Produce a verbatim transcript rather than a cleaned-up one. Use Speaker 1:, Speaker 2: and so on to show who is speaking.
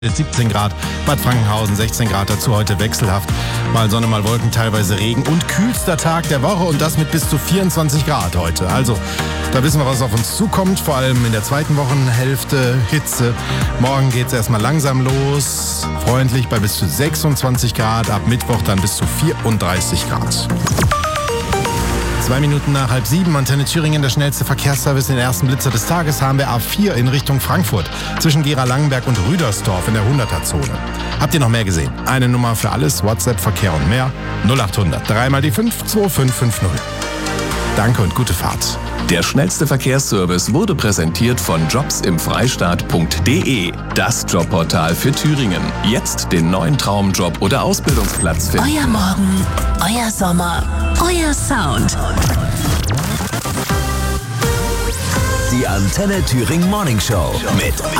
Speaker 1: siebzehn Grad, Bad Frankenhausen sechzehn Grad, dazu heute wechselhaft. Mal Sonne, mal Wolken, teilweise Regen und kühlster Tag der Woche und das mit bis zu vierundzwanzig Grad heute. Also, da wissen wir, was auf uns zukommt, vor allem in der zweiten Wochenhälfte Hitze. Morgen geht es erstmal langsam los, freundlich bei bis zu sechsundzwanzig Grad, ab Mittwoch dann bis zu vierunddreißig Grad. Zwei Minuten nach halb sieben, Antenne Thüringen, der schnellste Verkehrsservice, den ersten Blitzer des Tages haben wir A vier in Richtung Frankfurt, zwischen Gera-Langenberg und Rüdersdorf in der hunderter-Zone. Habt ihr noch mehr gesehen? Eine Nummer für alles, WhatsApp, Verkehr und mehr, null acht hundert, dreimal die fünf, zwei fünf fünf null. Danke und gute Fahrt.
Speaker 2: Der schnellste Verkehrsservice wurde präsentiert von jobs im freistaat punkt de, das Jobportal für Thüringen. Jetzt den neuen Traumjob oder Ausbildungsplatz finden.
Speaker 3: Euer Morgen, euer Sommer, euer Sound.
Speaker 4: Die Antenne Thüringen Morning Show mit